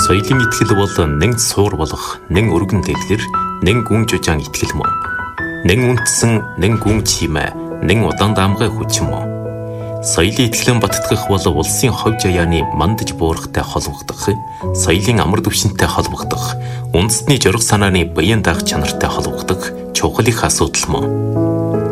Соёлын итгэл бол нэг суур болох, нэг өргөн дэлгэр, нэг гүн жужаан итгэл мөн. Нэг үндэсэн, нэг гүн чимээ, нэг удаан даамгай хүч мөн. Соёлын итгэлэн баттгах бол улсын хов жаяаны мандаж буурахтай холбогдох, соёлын амар түвшинтэй холбогдох, үндэстний жорох санааны баян даах чанартай холбогдох чухал их асуудал мөн.